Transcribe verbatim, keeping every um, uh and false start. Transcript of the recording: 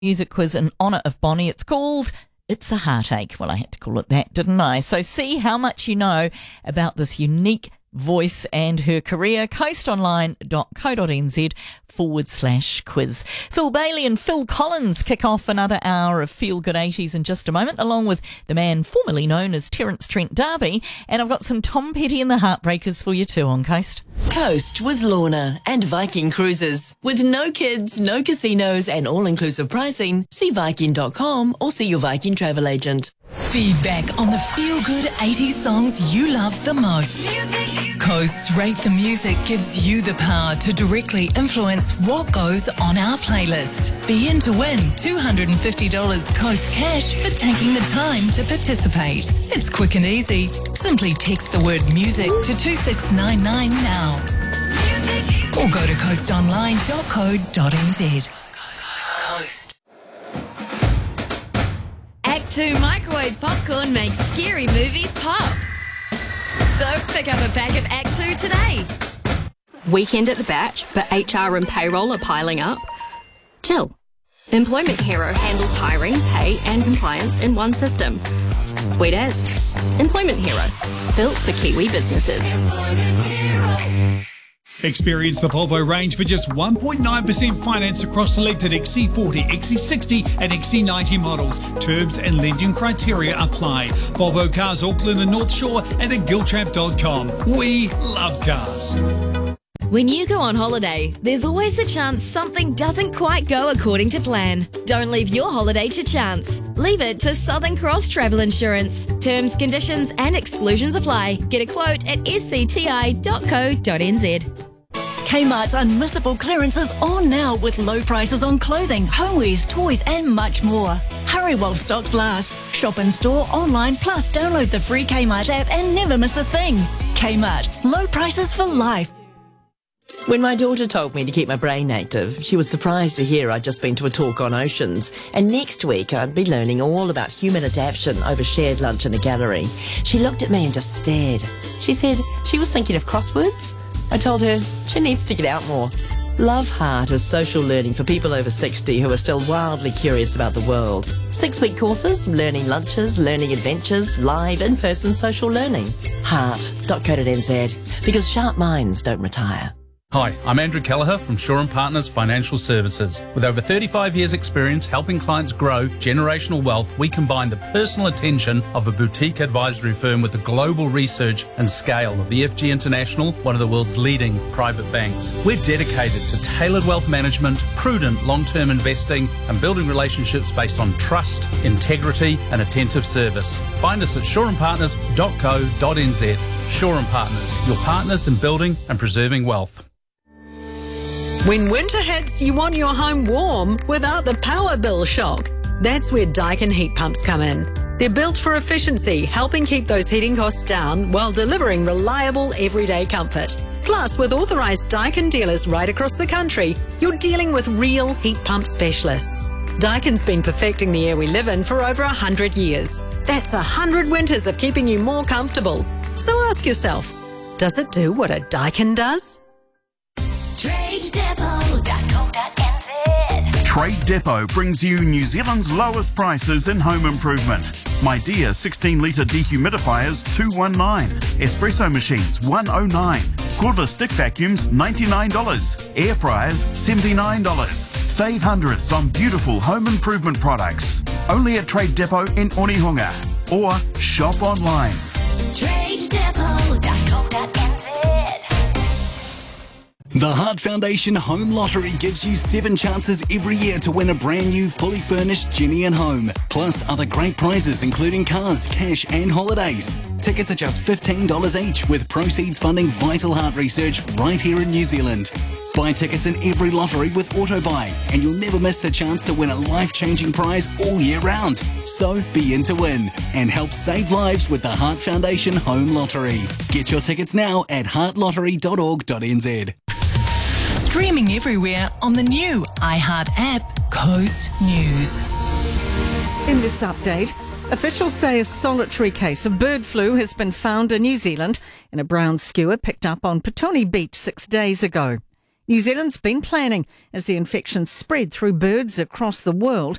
music quiz in honour of Bonnie. It's called It's a Heartache. Well, I had to call it that, didn't I? So see how much you know about this unique voice and her career. coastonline.co.nz forward slash quiz. Phil Bailey and Phil Collins kick off another hour of Feel Good eighties in just a moment, along with the man formerly known as Terence Trent D'Arby. And I've got some Tom Petty and the Heartbreakers for you too on Coast. Coast with Lorna and Viking Cruises. With no kids, no casinos and all-inclusive pricing, see Viking dot com or see your Viking travel agent. Feedback on the feel-good eighties songs you love the most. Music. Coast's Rate the Music gives you the power to directly influence what goes on our playlist. Be in to win two hundred fifty dollars Coast cash for taking the time to participate. It's quick and easy. Simply text the word music to two six nine nine now. Music. Or go to coast online dot co dot n z. Coast. Act two Microwave Popcorn makes scary movies pop. So pick up a pack of Act two today. Weekend at the Batch, but H R and payroll are piling up? Chill. Employment Hero handles hiring, pay and compliance in one system. Sweet as. Employment Hero, built for Kiwi businesses. Experience the Volvo range for just one point nine percent finance across selected X C forty, X C sixty and X C ninety models. Terms and lending criteria apply. Volvo Cars Auckland and North Shore and at giltrap dot com. We love cars. When you go on holiday, there's always the chance something doesn't quite go according to plan. Don't leave your holiday to chance. Leave it to Southern Cross Travel Insurance. Terms, conditions and exclusions apply. Get a quote at s c t i dot co dot n z. Kmart's unmissable clearances on now with low prices on clothing, homewares, toys and much more. Hurry while stocks last. Shop in store, online, plus download the free Kmart app and never miss a thing. Kmart, low prices for life. When my daughter told me to keep my brain active, she was surprised to hear I'd just been to a talk on oceans, and next week I'd be learning all about human adaptation over shared lunch in a gallery. She looked at me and just stared. She said she was thinking of crosswords. I told her she needs to get out more. Love Heart is social learning for people over sixty who are still wildly curious about the world. Six-week courses, learning lunches, learning adventures, live in-person social learning. heart dot co dot n z, because sharp minds don't retire. Hi, I'm Andrew Kelleher from Shaw and Partners Financial Services. With over thirty-five years experience helping clients grow generational wealth, we combine the personal attention of a boutique advisory firm with the global research and scale of the F G International, one of the world's leading private banks. We're dedicated to tailored wealth management, prudent long-term investing and building relationships based on trust, integrity and attentive service. Find us at shaw and partners dot co dot n z. Shaw and Partners, your partners in building and preserving wealth. When winter hits, you want your home warm without the power bill shock. That's where Daikin heat pumps come in. They're built for efficiency, helping keep those heating costs down while delivering reliable everyday comfort. Plus, with authorised Daikin dealers right across the country, you're dealing with real heat pump specialists. Daikin's been perfecting the air we live in for over one hundred years. That's one hundred winters of keeping you more comfortable. So ask yourself, does it do what a Daikin does? trade depot dot co dot n z. Trade Depot brings you New Zealand's lowest prices in home improvement. My Dear sixteen litre dehumidifiers two hundred nineteen dollars, espresso machines one hundred nine dollars, cordless stick vacuums ninety-nine dollars, air fryers seventy-nine dollars. Save hundreds on beautiful home improvement products. Only at Trade Depot in Onehunga or shop online. trade depot dot co dot n z. The Heart Foundation Home Lottery gives you seven chances every year to win a brand new, fully furnished Jenny and Home, plus other great prizes including cars, cash and holidays. Tickets are just fifteen dollars each, with proceeds funding vital heart research right here in New Zealand. Buy tickets in every lottery with AutoBuy, and you'll never miss the chance to win a life-changing prize all year round. So be in to win and help save lives with the Heart Foundation Home Lottery. Get your tickets now at heart lottery dot org dot n z. Streaming everywhere on the new iHeart app, Coast News. In this update, officials say a solitary case of bird flu has been found in New Zealand in a brown skua picked up on Petone Beach six days ago. New Zealand's been planning as the infection spread through birds across the world.